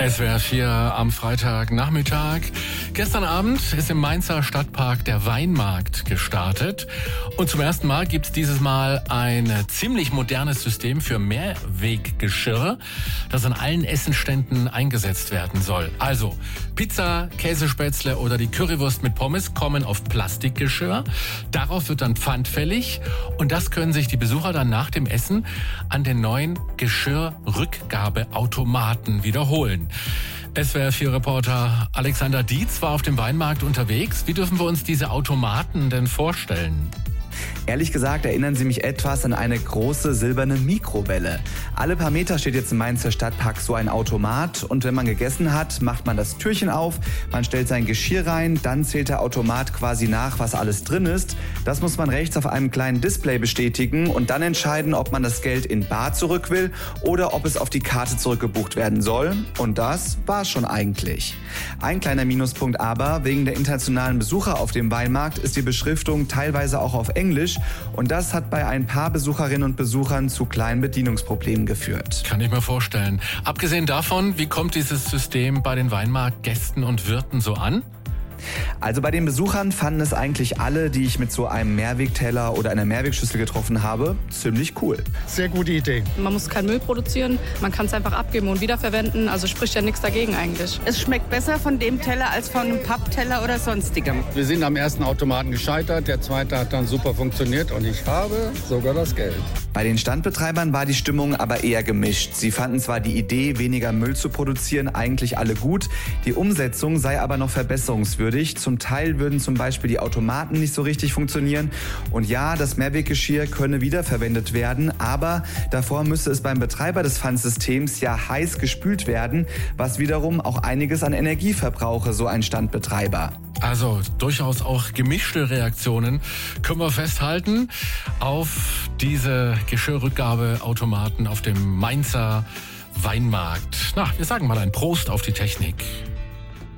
SWR 4 am Freitagnachmittag. Gestern Abend ist im Mainzer Stadtpark der Weinmarkt gestartet. Und zum ersten Mal gibt es dieses Mal ein ziemlich modernes System für Mehrweggeschirr, das an allen Essenständen eingesetzt werden soll. Also Pizza, Käsespätzle oder die Currywurst mit Pommes kommen auf Plastikgeschirr. Darauf wird dann Pfand fällig. Und das können sich die Besucher dann nach dem Essen an den neuen Geschirrrückgabeautomaten wiederholen. SWR4-Reporter Alexander Dietz war auf dem Weinmarkt unterwegs. Wie dürfen wir uns diese Automaten denn vorstellen? Ehrlich gesagt erinnern sie mich etwas an eine große silberne Mikrowelle. Alle paar Meter steht jetzt im Mainzer Stadtpark so ein Automat und wenn man gegessen hat, macht man das Türchen auf, man stellt sein Geschirr rein, dann zählt der Automat quasi nach, was alles drin ist. Das muss man rechts auf einem kleinen Display bestätigen und dann entscheiden, ob man das Geld in bar zurück will oder ob es auf die Karte zurückgebucht werden soll. Und das war's schon eigentlich. Ein kleiner Minuspunkt aber, wegen der internationalen Besucher auf dem Weinmarkt ist die Beschriftung teilweise auch auf Englisch und das hat bei ein paar Besucherinnen und Besuchern zu kleinen Bedienungsproblemen geführt. Kann ich mir vorstellen. Abgesehen davon, wie kommt dieses System bei den Weinmarktgästen und Wirten so an? Also bei den Besuchern fanden es eigentlich alle, die ich mit so einem Mehrwegteller oder einer Mehrwegschüssel getroffen habe, ziemlich cool. Sehr gute Idee. Man muss keinen Müll produzieren, man kann es einfach abgeben und wiederverwenden, also spricht ja nichts dagegen eigentlich. Es schmeckt besser von dem Teller als von einem Pappteller oder sonstigem. Wir sind am ersten Automaten gescheitert, der zweite hat dann super funktioniert und ich habe sogar das Geld. Bei den Standbetreibern war die Stimmung aber eher gemischt. Sie fanden zwar die Idee, weniger Müll zu produzieren, eigentlich alle gut, die Umsetzung sei aber noch verbesserungswürdig. Zum Teil würden zum Beispiel die Automaten nicht so richtig funktionieren. Und ja, das Mehrweggeschirr könne wiederverwendet werden, aber davor müsse es beim Betreiber des Pfandsystems ja heiß gespült werden, was wiederum auch einiges an Energie verbrauche, so ein Standbetreiber. Also durchaus auch gemischte Reaktionen können wir festhalten auf diese Geschirrrückgabeautomaten auf dem Mainzer Weinmarkt. Na, wir sagen mal ein Prost auf die Technik.